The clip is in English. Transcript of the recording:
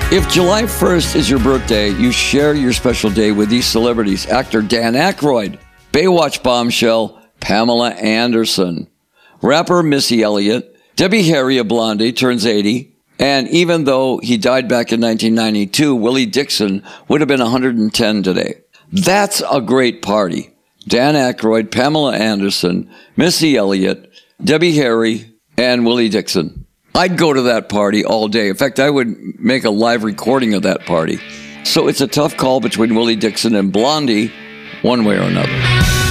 If July 1st is your birthday, you share your special day with these celebrities. Actor Dan Aykroyd, Baywatch bombshell Pamela Anderson, rapper Missy Elliott, Debbie Harry of Blondie turns 80, and even though he died back in 1992, Willie Dixon would have been 110 today. That's a great party. Dan Aykroyd, Pamela Anderson, Missy Elliott, Debbie Harry, and Willie Dixon. I'd go to that party all day. In fact, I would make a live recording of that party. So it's a tough call between Willie Dixon and Blondie, one way or another.